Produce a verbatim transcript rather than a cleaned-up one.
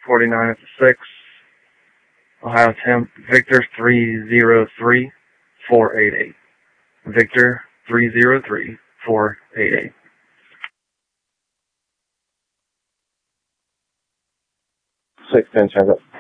forty-nine at the six. Ohio Temp, Victor three zero three four eight eight. Victor three zero three four eight eight. six ten, transit.